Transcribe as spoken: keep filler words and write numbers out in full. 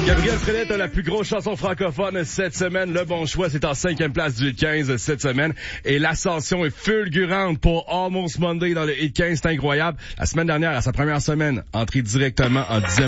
Gabriel Frenette a la plus grosse chanson francophone cette semaine. Le bon choix, c'est en cinquième place du hit quinze cette semaine. Et l'ascension est fulgurante pour Almost Monday dans le hit quinze. C'est incroyable. La semaine dernière, à sa première semaine, entrée directement en dixième